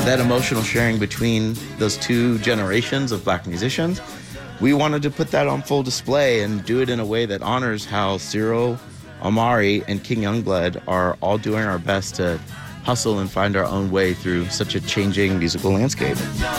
that emotional sharing between those two generations of Black musicians, we wanted to put that on full display and do it in a way that honors how Cyril, Omari, and King Youngblood are all doing our best to hustle and find our own way through such a changing musical landscape.